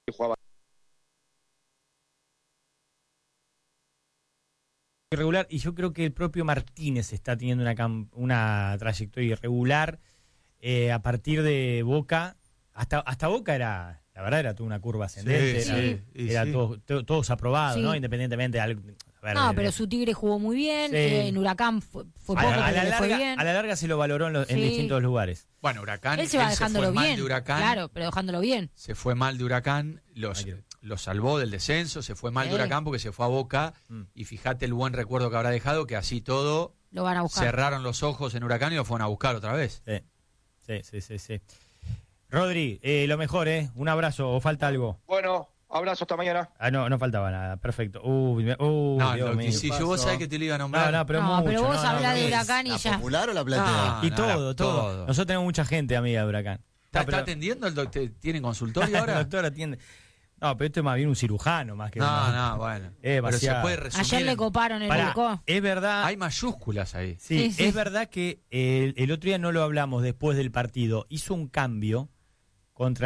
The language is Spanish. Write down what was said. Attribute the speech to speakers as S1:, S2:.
S1: jugaba.
S2: Irregular, y yo creo que el propio Martínez está teniendo una trayectoria irregular a partir de Boca. Hasta Boca era, la verdad, era toda una curva ascendente, era todos aprobados, ¿no? Independientemente.
S3: No, pero su Tigre jugó muy bien, en Huracán fue poco, pero le fue bien.
S2: A la larga se lo valoró en distintos lugares.
S4: Bueno, Huracán,
S3: él se va dejándolo bien,
S4: de Huracán,
S3: claro, pero dejándolo bien.
S4: Se fue mal de Huracán, lo salvó del descenso, se fue mal de Huracán porque se fue a Boca, y fíjate el buen recuerdo que habrá dejado, que así todo
S3: lo van a buscar.
S4: Cerraron los ojos en Huracán y lo fueron a buscar otra vez.
S2: Sí. Rodri, lo mejor, un abrazo, ¿o falta algo?
S1: Bueno, abrazo, hasta mañana.
S2: No faltaba nada, perfecto.
S4: Dios mío. Si vos sabés que te lo iba a nombrar.
S2: Pero
S3: vos hablás de Huracán y
S5: ¿La
S3: ya.
S5: popular o la platea?
S2: Y todo. Nosotros tenemos mucha gente amiga de Huracán.
S4: ¿Está atendiendo el doctor? ¿Tiene consultorio ahora?
S2: El doctor atiende. No, pero esto es más bien un cirujano más que
S4: bueno. Pero se puede resumir.
S3: Ayer le coparon el Burcó.
S2: Es verdad.
S4: Hay mayúsculas ahí.
S2: Sí, es verdad que el otro día no lo hablamos después del partido. Hizo un cambio contra